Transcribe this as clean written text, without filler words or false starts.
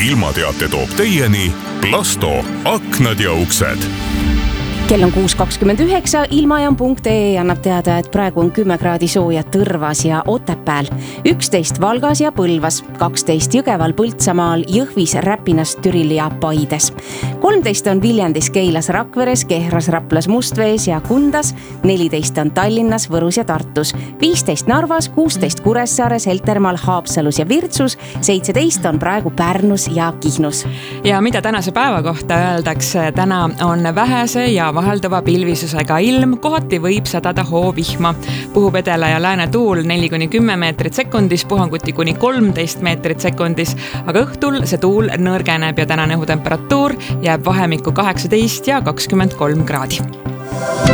ilmateate toob teieni Plasto aknad ja uksed. Kell on 6.29, ilmajam.ee annab teada, et praegu on 10 kraadi sooja Tõrvas ja Otepääl, 11 Valgas ja Põlvas, 12 Jõgeval, Põltsamaal, Jõhvis, Räpinas, Türil ja Paides. 13 on Viljandis, Keilas, Rakveres, Kehras, Raplas, Mustvees ja Kundas, 14 on Tallinnas, Võrus ja Tartus, 15 Narvas, 16 Kuressaares, Heltermaal, Haapsalus ja Virtsus, 17 on praegu Pärnus ja Kihnus. Ja mida tänase päeva kohta öeldakse, täna on vähese ja vahelduva pilvisusega ilm, kohati võib sadada hoovihma. Puhub edela ja lääne tuul 4-10 meetrit sekundis, puhanguti kuni 13 meetrit sekundis, aga õhtul see tuul nõrgeneb ja tänane õhutemperatuur jääb vahemikku 18 ja 23 kraadi.